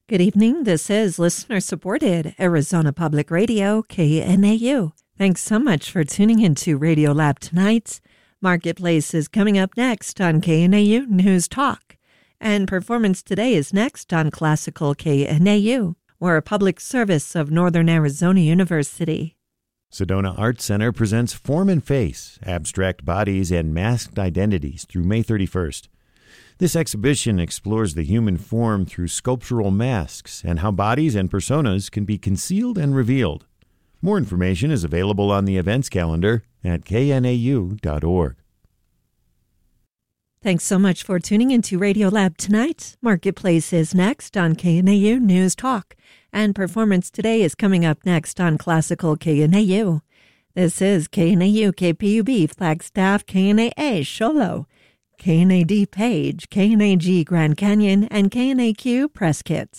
Good evening. This is listener-supported Arizona Public Radio, KNAU. Thanks so much for tuning into Radio Lab tonight. Marketplace is coming up next on KNAU News Talk. And Performance Today is next on Classical KNAU. We're a public service of Northern Arizona University. Sedona Arts Center presents Form and Face, Abstract Bodies and Masked Identities through May 31st. This exhibition explores the human form through sculptural masks and how bodies and personas can be concealed and revealed. More information is available on the events calendar at knau.org. Thanks so much for tuning into Radio Lab tonight. Marketplace is next on KNAU News Talk, and Performance Today is coming up next on Classical KNAU. This is KNAU KPUB Flagstaff KNAA Sholo, KNAD Page, KNAG Grand Canyon, and KNAQ Prescott.